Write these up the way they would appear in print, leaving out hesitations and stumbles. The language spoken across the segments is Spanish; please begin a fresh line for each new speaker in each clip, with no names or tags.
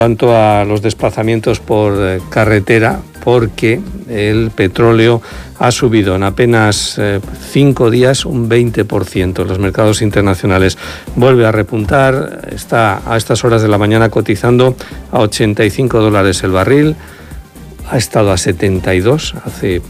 Tanto a los desplazamientos por carretera, porque el petróleo ha subido en apenas 5 días un 20%. Los mercados internacionales vuelve a repuntar, está a estas horas de la mañana cotizando a $85 el barril, ha estado a 72 hace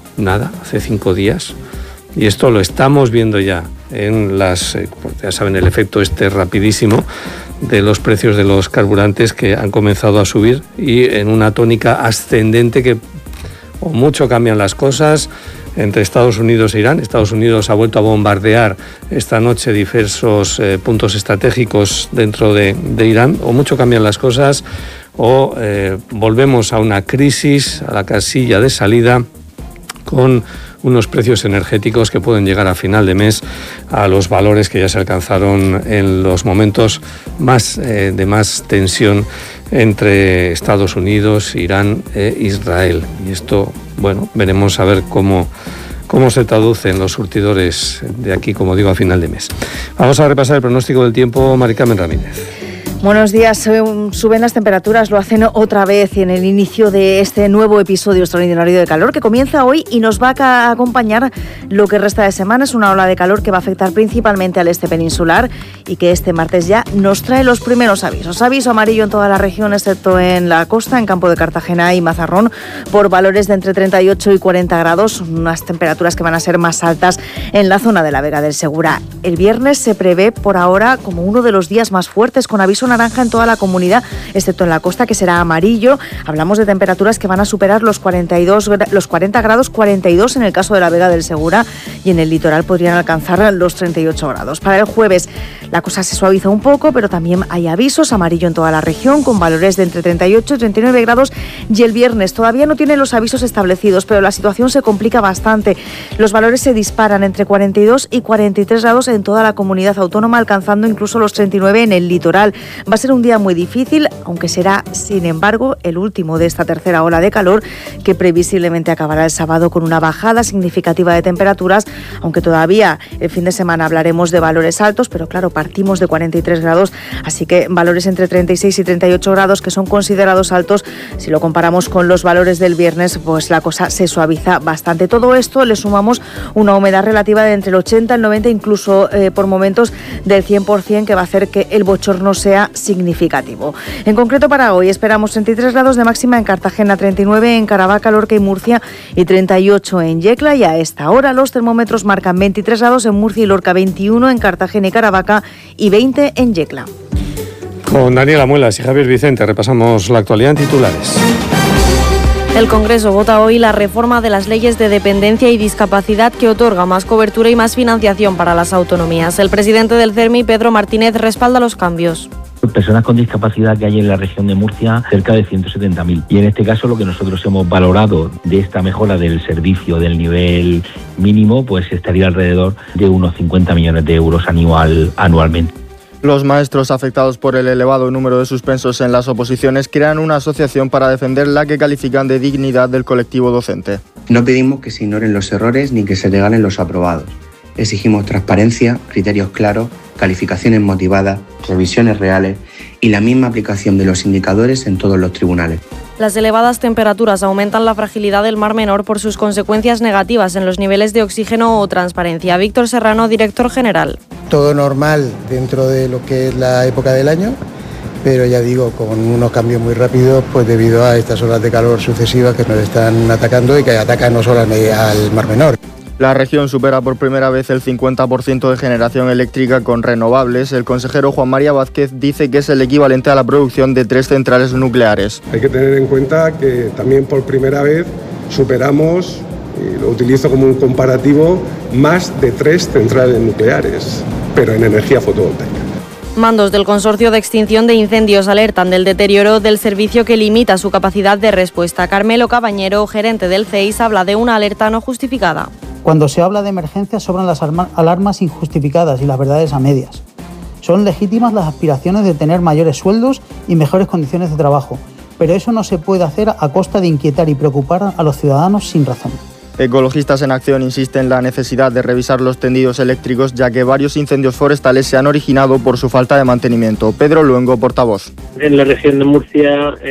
5 días. Y esto lo estamos viendo ya en ya saben, el efecto rapidísimo de los precios de los carburantes que han comenzado a subir y en una tónica ascendente que o mucho cambian las cosas entre Estados Unidos e Irán. Estados Unidos ha vuelto a bombardear esta noche diversos puntos estratégicos dentro de Irán, o mucho cambian las cosas o volvemos a una crisis, a la casilla de salida, con unos precios energéticos que pueden llegar a final de mes a los valores que ya se alcanzaron en los momentos de más tensión entre Estados Unidos, Irán e Israel. Y esto, veremos a ver cómo se traduce en los surtidores de aquí, como digo, a final de mes. Vamos a repasar el pronóstico del tiempo. Mari Carmen Ramírez.
Buenos días. Suben las temperaturas, lo hacen otra vez y en el inicio de este nuevo episodio extraordinario de calor que comienza hoy y nos va a acompañar lo que resta de semana. Es una ola de calor que va a afectar principalmente al este peninsular y que este martes ya nos trae los primeros avisos. Aviso amarillo en toda la región, excepto en la costa, en Campo de Cartagena y Mazarrón, por valores de entre 38 y 40 grados, unas temperaturas que van a ser más altas en la zona de la Vega del Segura. El viernes se prevé por ahora como uno de los días más fuertes, con aviso naranja en toda la comunidad, excepto en la costa, que será amarillo. Hablamos de temperaturas que van a superar los 40 grados, 42 en el caso de la Vega del Segura, y en el litoral podrían alcanzar los 38 grados. Para el jueves la cosa se suaviza un poco, pero también hay avisos amarillo en toda la región, con valores de entre 38 y 39 grados, y el viernes todavía no tienen los avisos establecidos, pero la situación se complica bastante. Los valores se disparan entre 42 y 43 grados en toda la comunidad autónoma, alcanzando incluso los 39 en el litoral. Va a ser un día muy difícil, aunque será, sin embargo, el último de esta tercera ola de calor, que previsiblemente acabará el sábado con una bajada significativa de temperaturas, aunque todavía el fin de semana hablaremos de valores altos, pero claro, partimos de 43 grados, así que valores entre 36 y 38 grados, que son considerados altos. Si lo comparamos con los valores del viernes, pues la cosa se suaviza bastante. Todo esto le sumamos una humedad relativa de entre el 80 y el 90, incluso por momentos del 100%, que va a hacer que el bochorno sea significativo. En concreto, para hoy esperamos 33 grados de máxima en Cartagena, 39 en Caravaca, Lorca y Murcia y 38 en Yecla, y a esta hora los termómetros marcan 23 grados en Murcia y Lorca, 21 en Cartagena y Caravaca y 20 en Yecla.
Con Daniela Muelas y Javier Vicente repasamos la actualidad en titulares.
El Congreso vota hoy la reforma de las leyes de dependencia y discapacidad que otorga más cobertura y más financiación para las autonomías. El presidente del CERMI, Pedro Martínez, respalda los cambios.
Personas con discapacidad que hay en la región de Murcia, cerca de 170.000. Y en este caso lo que nosotros hemos valorado de esta mejora del servicio del nivel mínimo, pues estaría alrededor de unos 50 millones de euros anualmente.
Los maestros afectados por el elevado número de suspensos en las oposiciones crean una asociación para defender la que califican de dignidad del colectivo docente.
No pedimos que se ignoren los errores ni que se regalen los aprobados. Exigimos transparencia, criterios claros, calificaciones motivadas, revisiones reales y la misma aplicación de los indicadores en todos los tribunales.
Las elevadas temperaturas aumentan la fragilidad del Mar Menor por sus consecuencias negativas en los niveles de oxígeno o transparencia. Víctor Serrano, director general.
Todo normal dentro de lo que es la época del año, pero ya digo, con unos cambios muy rápidos, pues debido a estas olas de calor sucesivas que nos están atacando y que atacan no solo al Mar Menor.
La región supera por primera vez el 50% de generación eléctrica con renovables. El consejero Juan María Vázquez dice que es el equivalente a la producción de 3 centrales nucleares.
Hay que tener en cuenta que también por primera vez superamos, y lo utilizo como un comparativo, más de 3 centrales nucleares, pero en energía fotovoltaica.
Mandos del Consorcio de Extinción de Incendios alertan del deterioro del servicio que limita su capacidad de respuesta. Carmelo Cabañero, gerente del CEIS, habla de una alerta no justificada.
Cuando se habla de emergencias sobran las alarmas injustificadas y las verdades a medias. Son legítimas las aspiraciones de tener mayores sueldos y mejores condiciones de trabajo, pero eso no se puede hacer a costa de inquietar y preocupar a los ciudadanos sin razón.
Ecologistas en Acción insisten en la necesidad de revisar los tendidos eléctricos, ya que varios incendios forestales se han originado por su falta de mantenimiento. Pedro Luengo, portavoz.
En la región de Murcia